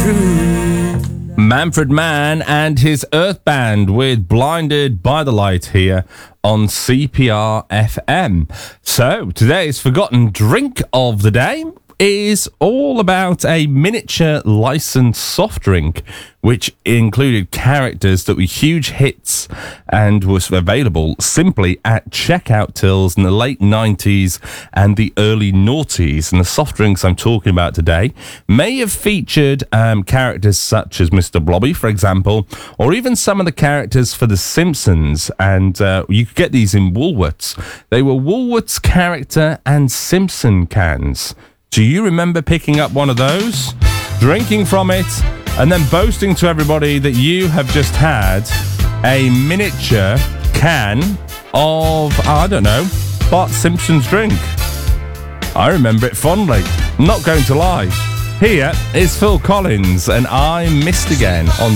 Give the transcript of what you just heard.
Manfred Mann and his Earth Band with Blinded by the Light here on CPR FM. So today's forgotten drink of the day is all about a miniature licensed soft drink which included characters that were huge hits and was available simply at checkout tills in the late 90s and the early noughties. And the soft drinks I'm talking about today may have featured characters such as Mr. Blobby, for example, or even some of the characters for The Simpsons. And you could get these in Woolworths. They were Woolworths character and Simpson cans. Do you remember picking up one of those, drinking from it, and then boasting to everybody that you have just had a miniature can of, I don't know, Bart Simpson's drink? I remember it fondly. I'm not going to lie. Here is Phil Collins and I Missed Again on